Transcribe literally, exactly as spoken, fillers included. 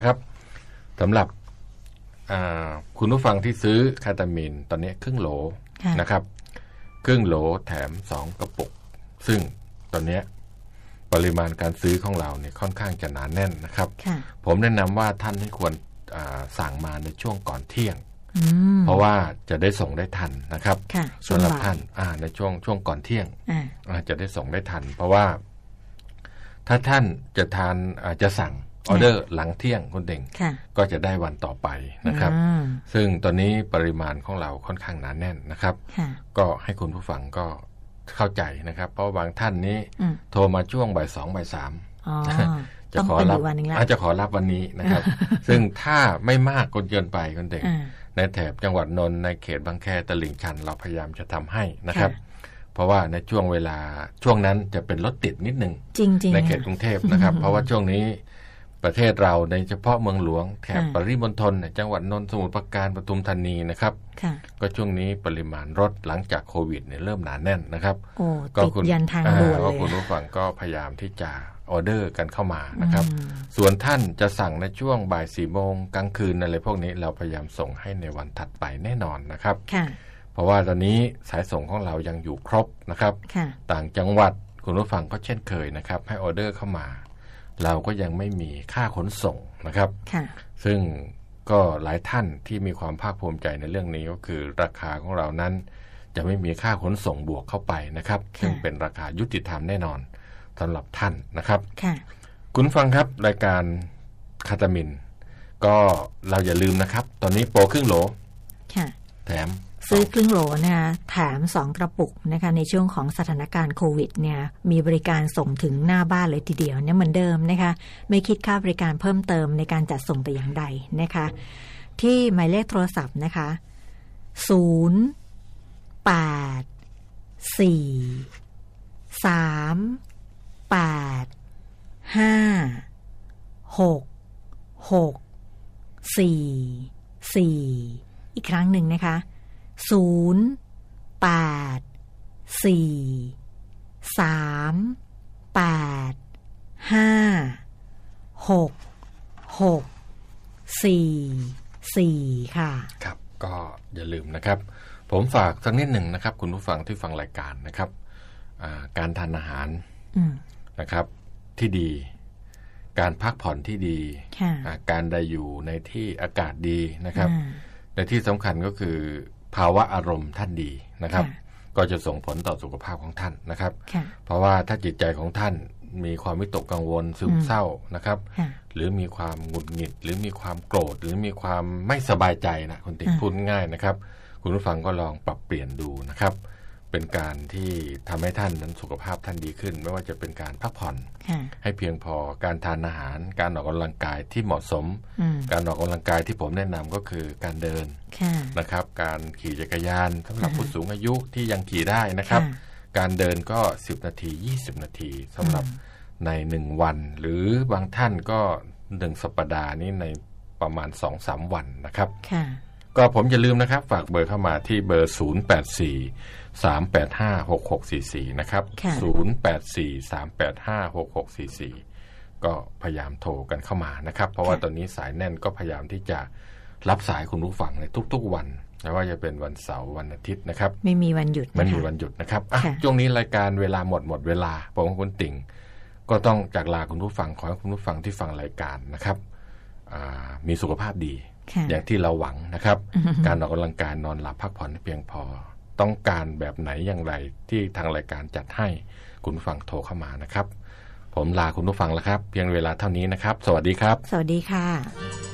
ครับสำหรับคุณผู้ฟังที่ซื้อคาตามีนตอนนี้ครึ่งโหลนะครับครึ่งโหลแถมสองกระปุกซึ่งตอนนี้ปริมาณการซื้อของเราเนี่ยค่อนข้างจะหนาแน่นนะครับผมแนะนำว่าท่านให้ควรสั่งมาในช่วงก่อนเที่ยงเพราะว่าจะได้ส่งได้ทันนะครับสำหรับท่านในช่วงช่วงก่อนเที่ยงจะได้ส่งได้ทันเพราะว่าถ้าท่านจะทานจะสั่งออเดอร์หลังเที่ยงคุณเด่งก็จะได้วันต่อไปนะครับซึ่งตอนนี้ปริมาณของเราค่อนข้างหนาแน่นนะครับก็ให้คุณผู้ฟังก็เข้าใจนะครับเพราะบางท่านนี้โทรมาช่วงบ่ายสองบ่ายสามจะขอรับอาจจะขอรับวันนี้นะครับซึ่งถ้าไม่มากเกินไปคุณเด่งในแถบจังหวัดนนท์ในเขตบางแคตลิ่งชันเราพยายามจะทำให้นะครับเพราะว่าในช่วงเวลาช่วงนั้นจะเป็นรถติดนิดนึงในเขตกรุงเทพนะครับเพราะว่าช่วงนี้ประเทศเราในเฉพาะเมืองหลวงแถบปริมณฑลจังหวัดนนท์สมุทรปราการปทุมธานีนะครับก็ช่วงนี้ปริมาณรถหลังจากโควิดเนี่ยเริ่มหนาแน่นนะครับก็คุณยันทางด่วนเลยคุณผู้ฟังก็พยายามที่จะออเดอร์กันเข้ามานะครับส่วนท่านจะสั่งในช่วงบ่ายสี่โมงกลางคืนอะไรพวกนี้เราพยายามส่งให้ในวันถัดไปแน่นอนนะครับเพราะว่าตอนนี้สายส่งของเรายังอยู่ครบนะครับต่างจังหวัดคุณผู้ฟังก็เช่นเคยนะครับให้ออเดอร์เข้ามาเราก็ยังไม่มีค่าขนส่งนะครับซึ่งก็หลายท่านที่มีความภาคภูมิใจในเรื่องนี้ก็คือราคาของเรานั้นจะไม่มีค่าขนส่งบวกเข้าไปนะครับซึ่งเป็นราคายุติธรรมแน่นอนสำหรับท่านนะครับคุณฟังครับรายการคาตามินก็เราอย่าลืมนะครับตอนนี้โปรครึ่งโหลแถมซื้อครึ่งโหลนะคะแถมสองกระปุกนะคะในช่วงของสถานการณ์โควิดเนี่ยมีบริการส่งถึงหน้าบ้านเลยทีเดียวเนี่ยเหมือนเดิมนะคะไม่คิดค่าบริการเพิ่มเติมในการจัดส่งแต่อย่างใดนะคะที่หมายเลขโทรศัพท์นะคะศูนย์ แปด สี่ สาม แปด ห้า หก หก สี่ สี่ อีกครั้งหนึ่งนะคะศูนย์ แปด สี่ สาม แปด ห้า หก หก สี่ สี่ค่ะครับก็อย่าลืมนะครับผมฝากสักนิดหนึ่งนะครับคุณผู้ฟังที่ฟังรายการนะครับการทานอาหารนะครับที่ดีการพักผ่อนที่ดีการได้อยู่ในที่อากาศดีนะครับในที่สำคัญก็คือภาวะอารมณ์ท่านดีนะครับก็จะส่งผลต่อสุขภาพของท่านนะครับเพราะว่าถ้าจิตใจของท่านมีความวิตกกังวลซึมเศร้านะครับหรือมีความหงุดหงิดหรือมีความโกรธหรือมีความไม่สบายใจนะคนติพูดง่ายนะครับคุณผู้ฟังก็ลองปรับเปลี่ยนดูนะครับเป็นการที่ทำให้ท่านนั้นสุขภาพท่านดีขึ้นไม่ว่าจะเป็นการพักผ่อนให้เพียงพอการทานอาหารการออกกำลังกายที่เหมาะสมการออกกำลังกายที่ผมแนะนำก็คือการเดินนะครับการขี่จักรยานสำหรับผู้สูงอายุที่ยังขี่ได้นะครับการเดินก็สิบนาทียี่สิบนาทีสำหรับในหนึ่งวันหรือบางท่านก็หนึ่งสัปดาห์นี้ในประมาณ สองถึงสาม วันนะครับก็ผมอย่าลืมนะครับฝากเบอร์เข้ามาที่เบอร์ศูนย์ แปด สี่ สาม แปด ห้า หก หก สี่ สี่นะครับศูนย์ แปด สี่ สาม แปด ห้า หก หก สี่ สี่ก็พยายามโทรกันเข้ามานะครับเพราะว่าตอนนี้สายแน่นก็พยายามที่จะรับสายคุณผู้ฟังในทุกๆวันไม่ว่าจะเป็นวันเสาร์วันอาทิตย์นะครับไม่มีวันหยุดไม่มีวันหยุดนะครับอ่ะช่วงนี้รายการเวลาหมดหมดเวลาผมกับคุณติ่งก็ต้องจากลาคุณผู้ฟังขอให้คุณผู้ฟังที่ฟังรายการนะครับมีสุขภาพดีอย่างที่เราหวังนะครับการออกกำลังกายนอนหลับพักผ่อนให้เพียงพอต้องการแบบไหนอย่างไรที่ทางรายการจัดให้คุณผู้ฟังโทรเข้ามานะครับผมลาคุณผู้ฟังแล้วครับเพียงเวลาเท่านี้นะครับสวัสดีครับสวัสดีค่ะ